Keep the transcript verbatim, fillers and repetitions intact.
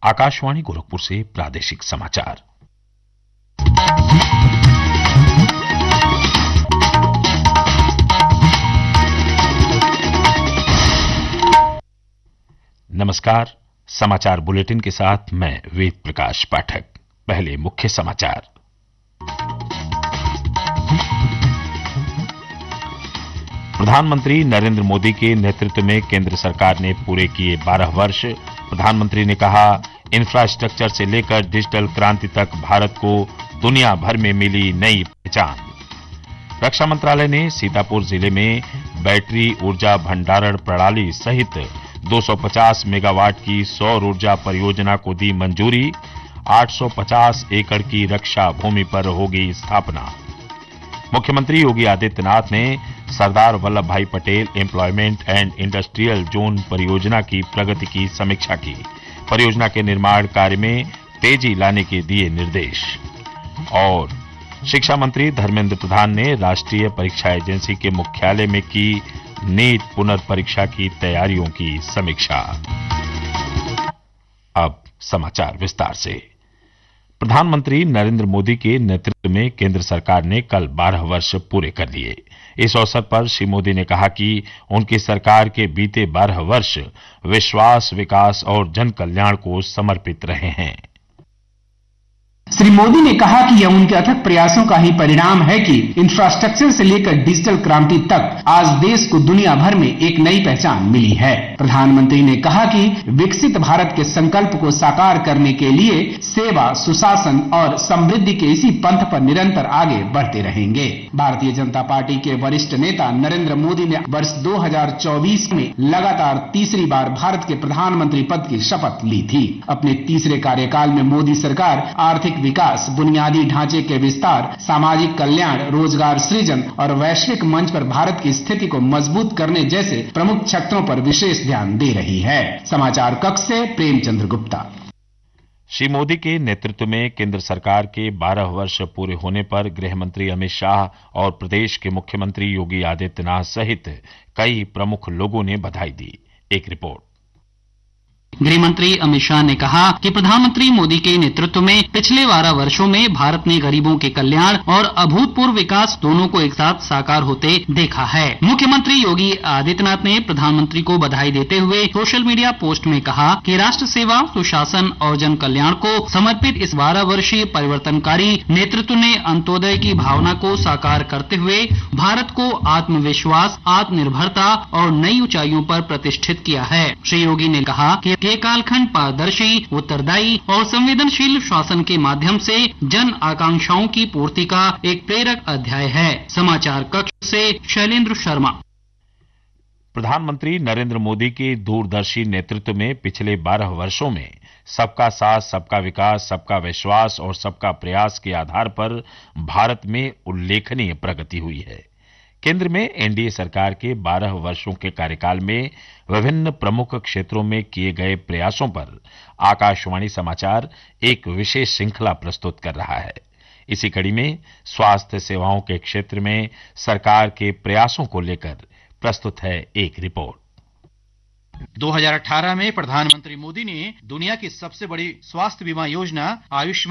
आकाशवाणी गोरखपुर से प्रादेशिक समाचार। नमस्कार, समाचार बुलेटिन के साथ मैं वेद प्रकाश पाठक। पहले मुख्य समाचार। प्रधानमंत्री नरेंद्र मोदी के नेतृत्व में केंद्र सरकार ने पूरे किए बारह वर्ष। प्रधानमंत्री ने कहा, इंफ्रास्ट्रक्चर से लेकर डिजिटल क्रांति तक भारत को दुनिया भर में मिली नई पहचान। रक्षा मंत्रालय ने सीतापुर जिले में बैटरी ऊर्जा भंडारण प्रणाली सहित दो सौ पचास मेगावाट की सौर ऊर्जा परियोजना को दी मंजूरी। आठ सौ पचास एकड़ की रक्षा भूमि पर होगी स्थापना। मुख्यमंत्री योगी आदित्यनाथ ने सरदार वल्लभ भाई Patel employment and industrial zone परियोजना की प्रगति की समीक्षा की। परियोजना के निर्माण कार्य में तेजी लाने के दिए निर्देश। और शिक्षा मंत्री धर्मेंद्र प्रधान ने राष्ट्रीय परीक्षा एजेंसी के मुख्यालय में की नीट पुनर्परीक्षा की तैयारियों की समीक्षा। अब समाचार विस्तार से। प्रधानमंत्री नरेंद्र मोदी के नेतृत्व में केंद्र सरकार ने कल बारह वर्ष पूरे कर लिए। इस अवसर पर श्री मोदी ने कहा कि उनकी सरकार के बीते बारह वर्ष विश्वास, विकास और जन कल्याण को समर्पित रहे हैं। श्री मोदी ने कहा कि यह उनके अथक प्रयासों का ही परिणाम है कि इंफ्रास्ट्रक्चर से लेकर डिजिटल क्रांति तक आज देश को दुनिया भर में एक नई पहचान मिली है। प्रधानमंत्री ने कहा कि विकसित भारत के संकल्प को साकार करने के लिए सेवा, सुशासन और समृद्धि के इसी पंथ पर निरंतर आगे बढ़ते रहेंगे। भारतीय जनता पार्टी के वरिष्ठ नेता नरेंद्र मोदी ने वर्ष दो हजार चौबीस में लगातार तीसरी बार भारत के प्रधानमंत्री पद की शपथ ली थी। अपने तीसरे कार्यकाल में मोदी सरकार आर्थिक विकास, बुनियादी ढांचे के विस्तार, सामाजिक कल्याण, रोजगार सृजन और वैश्विक मंच पर भारत की स्थिति को मजबूत करने जैसे प्रमुख क्षेत्रों पर विशेष ध्यान दे रही है। समाचार कक्ष से प्रेमचंद्र गुप्ता। श्री मोदी के नेतृत्व में केंद्र सरकार के बारह वर्ष पूरे होने पर गृह मंत्री अमित शाह और प्रदेश के मुख्यमंत्री योगी आदित्यनाथ सहित कई प्रमुख लोगों ने बधाई दी। एक रिपोर्ट। गृह मंत्री अमित शाह ने कहा कि प्रधानमंत्री मोदी के नेतृत्व में पिछले बारह वर्षों में भारत ने गरीबों के कल्याण और अभूतपूर्व विकास दोनों को एक साथ साकार होते देखा है। मुख्यमंत्री योगी आदित्यनाथ ने प्रधानमंत्री को बधाई देते हुए सोशल मीडिया पोस्ट में कहा कि राष्ट्र सेवा, सुशासन और जन कल्याण को समर्पित इस बारह वर्षीय परिवर्तनकारी नेतृत्व ने अंत्योदय की भावना को साकार करते हुए भारत को आत्मविश्वास, आत्मनिर्भरता और नई ऊंचाइयों पर प्रतिष्ठित किया है। श्री योगी ने कहा कि ये कालखंड पारदर्शी, उत्तरदायी और संवेदनशील शासन के माध्यम से जन आकांक्षाओं की पूर्ति का एक प्रेरक अध्याय है। समाचार कक्ष से शैलेंद्र शर्मा। प्रधानमंत्री नरेंद्र मोदी के दूरदर्शी नेतृत्व में पिछले बारह वर्षों में सबका साथ, सबका विकास, सबका विश्वास और सबका प्रयास के आधार पर भारत में उल्लेखनीय प्रगति हुई है। केंद्र में एनडीए सरकार के बारह वर्षों के कार्यकाल में विभिन्न प्रमुख क्षेत्रों में किए गए प्रयासों पर आकाशवाणी समाचार एक विशेष श्रृंखला प्रस्तुत कर रहा है। इसी कड़ी में स्वास्थ्य सेवाओं के क्षेत्र में सरकार के प्रयासों को लेकर प्रस्तुत है एक रिपोर्ट। दो हज़ार अठारह में प्रधानमंत्री मोदी ने दुनिया की सबसे बड़ी स्वास्थ्य बीमा योजना आयुष्मान